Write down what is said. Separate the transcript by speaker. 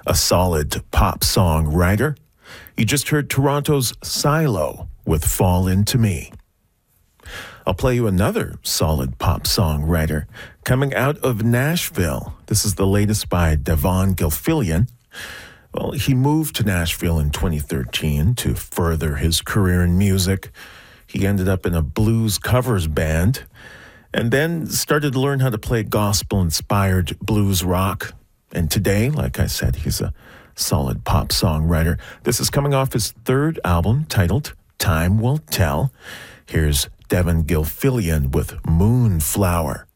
Speaker 1: a solid pop song writer. You just heard Toronto's Silo with Fall Into Me. I'll play you another solid pop song writer coming out of Nashville. This is the latest by Devon Gilfillian. Well, he moved to Nashville in 2013 to further his career in music. He ended up in a blues covers band and then started to learn how to play gospel-inspired blues rock. And today, like I said, he's a solid pop songwriter. This is coming off his third album titled Time Will Tell. Here's Devon Gilfillian with Moonflower.